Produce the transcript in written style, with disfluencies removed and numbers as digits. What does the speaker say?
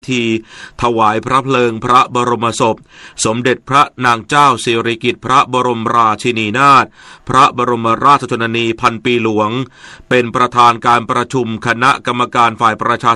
ที่ถวายพระเพลิงพระบรมศพสมเด็จพระนางเจ้าสิริกิติ์พระบรมราชินีนาถพระบรมราชชนนีพันปีหลวงเป็นประธานการประชุมคณะกรรมการฝ่ายประชา